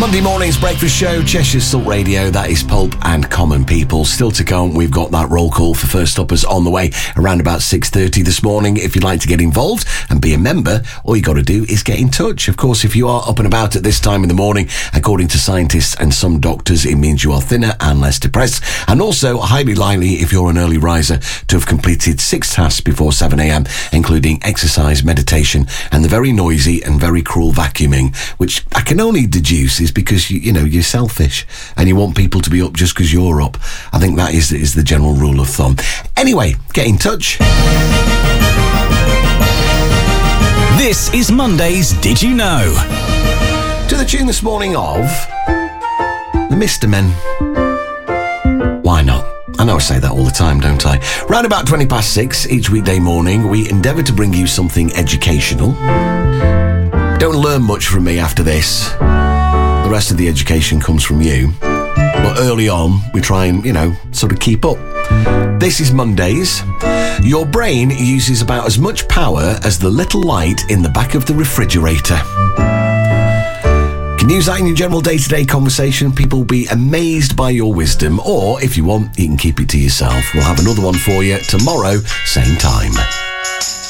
Monday morning's breakfast show, Cheshire Salt Radio. That is Pulp and Common People. Still to come, we've got that roll call for First Uppers on the way around about 6:30 this morning. If you'd like to get involved and be a member, all you got to do is get in touch. Of course, if you are up and about at this time in the morning, according to scientists and some doctors, it means you are thinner and less depressed. And also, highly likely, if you're an early riser, to have completed 6 tasks before 7 a.m, including exercise, meditation, and the very noisy and very cruel vacuuming, which I can only deduce is because you're selfish and you want people to be up just because you're up. I think that is the general rule of thumb. Anyway, get in touch. This is Monday's Did You Know? To the tune this morning of the Mr. Men. Why not? I know I say that all the time, don't I? Round about 6:20 each weekday morning, we endeavour to bring you something educational. Don't learn much from me after this. The rest of the education comes from you. But early on, we try and, sort of keep up. This is Mondays. Your brain uses about as much power as the little light in the back of the refrigerator. You can use that in your general day-to-day conversation. People will be amazed by your wisdom. Or, if you want, you can keep it to yourself. We'll have another one for you tomorrow, same time.